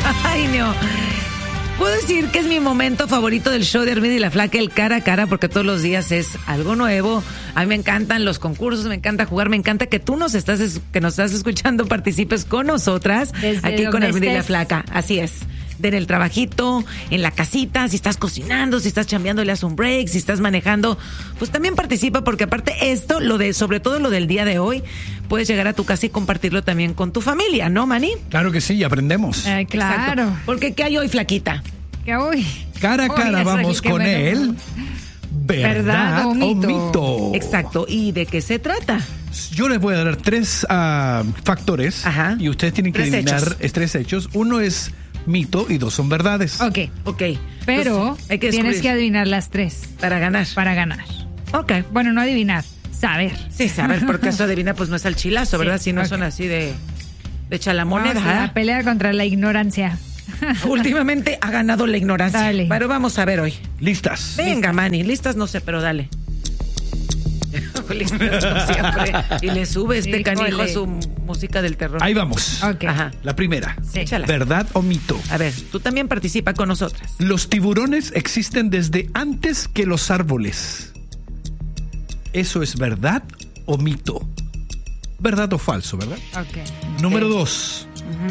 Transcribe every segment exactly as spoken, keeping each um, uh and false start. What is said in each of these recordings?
Ay, no. Puedo decir que es mi momento favorito del show de Armida y la Flaca, el cara a cara, porque todos los días es algo nuevo. A mí me encantan los concursos, me encanta jugar, me encanta que tú nos estás, que nos estás escuchando, participes con nosotras Desde aquí con Armida y la estés. Flaca. Así es. De en el trabajito, en la casita, si estás cocinando, si estás chambeando, le das un break, si estás manejando, pues también participa, porque aparte esto, lo de, sobre todo lo del día de hoy, puedes llegar a tu casa y compartirlo también con tu familia, ¿no, Manny? Claro que sí, y aprendemos. Eh, claro. Exacto. Porque ¿qué hay hoy, Flaquita? Que hoy. Cara a Hoy cara es vamos el que con me- él. ¿Verdad, ¿Verdad o o mito? mito? Exacto. ¿Y de qué se trata? Yo les voy a dar tres ah, factores. Ajá. Y ustedes tienen que Tres adivinar hechos. es tres hechos. Uno es mito y dos son verdades. Ok. Ok. Pero Entonces, hay que tienes descubrir que adivinar las tres para ganar. para ganar. Ok. Bueno, no adivinar, saber. Sí, saber, porque eso adivina, pues no es al chilazo, ¿verdad? Sí, Si no ok. son así de, de echa la moneda. Vamos a la pelea contra la ignorancia. Últimamente ha ganado la ignorancia. Dale. Pero vamos a ver hoy. ¿Listas? Venga, Manny, listas no sé, pero dale. Listas como siempre. Y le sube este Híjole. canijo a su música del terror. Ahí vamos. Ok. Ajá. La primera. Sí. Échala. ¿Verdad o mito? A ver, tú también participa con nosotras. Los tiburones existen desde antes que los árboles. ¿Eso es verdad o mito? ¿Verdad o falso, verdad? Ok. Número dos.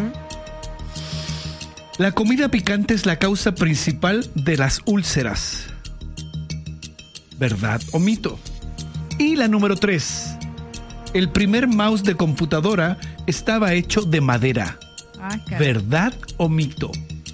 La comida picante es la causa principal de las úlceras. ¿Verdad o mito? Y la número tres. El primer mouse de computadora estaba hecho de madera. Ah, caray. ¿Verdad o mito?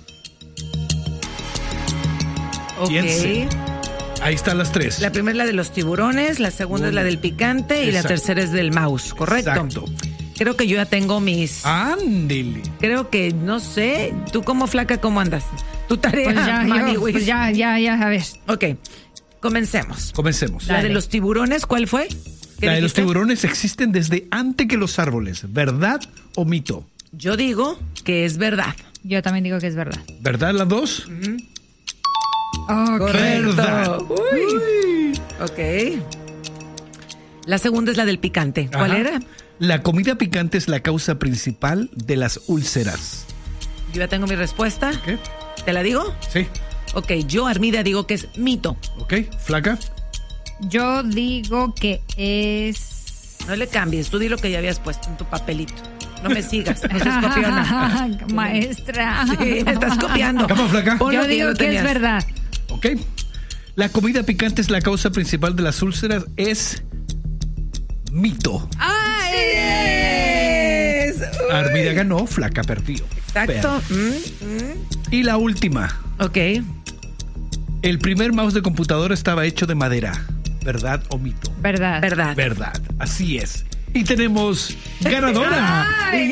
Ok. Piense. Ahí están las tres. La primera es la de los tiburones, la segunda es la del picante y la Exacto. tercera es del mouse, ¿correcto? Exacto. Creo que yo ya tengo mis... Ándele. Creo que, no sé, tú como Flaca, ¿cómo andas? Tu tarea, Pues ya, Manny yo, Wiz. pues ya, ya, ya, a ver. Ok, comencemos. Comencemos. La de Dale. los tiburones, ¿cuál fue? ¿Qué La de los dijiste? tiburones existen desde antes que los árboles. ¿Verdad o mito? Yo digo que es verdad. Yo también digo que es verdad. ¿Verdad las dos? Ok. Verdad. Uy. Ok. La segunda es la del picante. ¿Cuál Ajá. era? La comida picante es la causa principal de las úlceras. Yo ya tengo mi respuesta. ¿Qué? ¿Te la digo? Sí. Ok, yo, Armida, digo que es mito. ¿Ok? ¿Flaca? Yo digo que es. No le cambies, tú di lo que ya habías puesto en tu papelito. No me sigas, no seas copiona. Maestra. Sí, me estás copiando. ¿Cómo, Flaca? Pon lo Yo que ya digo lo que es tenías. verdad. ¿Ok? La comida picante es la causa principal de las úlceras. Es mito. ¡Ay! Es. Armida ganó, Flaca perdió. Exacto. Per- Mm, Y la última. mm. Ok. El primer mouse de computadora estaba hecho de madera. ¿Verdad o mito? Verdad. Verdad. Verdad. Así es. Y tenemos ganadora. ¡Ay!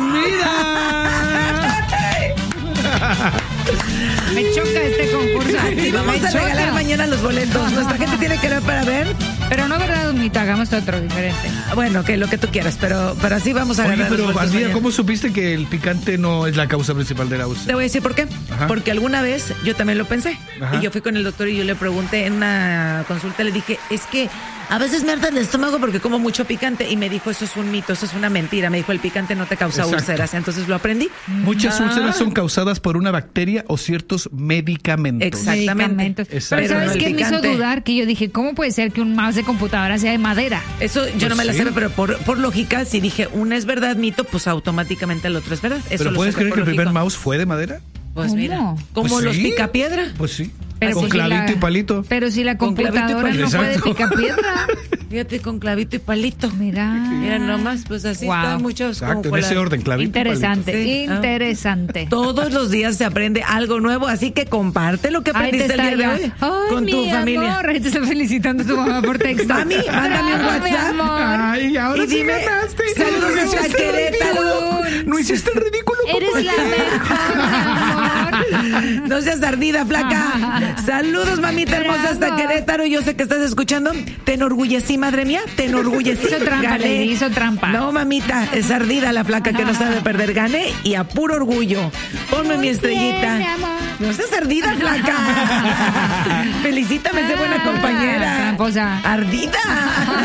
Armida. Me choca este concurso. Así vamos Me a choca. regalar mañana los boletos. Nuestra gente tiene que ver para ver. Pero no verdad un mito, hagamos otro diferente. Bueno, que lo que tú quieras, pero, pero así vamos a Oye, ganar los pero boletos Armida, mañana. ¿cómo supiste que el picante no es la causa principal de la Te úlcera? voy a decir por qué. Ajá. Porque alguna vez yo también lo pensé. Ajá. Y yo fui con el doctor y yo le pregunté en una consulta, le dije, es que a veces me harta el estómago porque como mucho picante. Y me dijo, eso es un mito, eso es una mentira. Me dijo, el picante no te causa Exacto. úlceras. Entonces lo aprendí. Muchas Ah. úlceras son causadas por una bacteria o ciertos medicamentos. Exactamente. Medicamentos. Exacto. Pero ¿sabes Pero qué el me hizo picante. dudar? Que yo dije, ¿cómo puede ser que un mouse de computadora sea de madera? Eso yo Pues no me la sí. sé, pero por, por lógica, si dije una es verdad, mito, pues automáticamente el otro es verdad. Eso ¿Pero lo puedes saqué creer que por el primer lógico. mouse fue de madera? Pues ¿Cómo? mira, como Pues los sí. picapiedra. Pues sí. Pero Con si clavito la- y palito. Pero si la Con clavito y computadora palito. no puede Exacto. picar piedra. Fíjate, con clavito y palito. Mira. Mira nomás, pues así Wow. están muchos. como Exacto, en por ese la- orden, clavito Interesante, Sí. Ah. interesante. Todos los días se aprende algo nuevo, así que comparte lo que Ahí te aprendiste el está día ya. de hoy Ay, con tu mi familia. amor, ahí te está felicitando tu mamá por texto. Mami, mándame un Bravo, mi WhatsApp. amor. Ay, ahora Y sí dime, ganaste. saludos No hasta hiciste el Querétaro. ridículo. No hiciste el ridículo. Eres la mejor, mi amor. No seas ardida, flaca. Saludos, mamita hermosa, hasta Bravo. Querétaro. Yo sé que estás escuchando. Te enorgullecí, madre mía. Te enorgullecí. Hizo trampa, Gané. Lady, hizo trampa. No, mamita, es ardida la flaca que no sabe perder. Gané y a puro orgullo. Ponme mi estrellita. bien, mi amor. No seas ardida, flaca. Felicítame, sé buena Ah, compañera. tramposa. Ardida.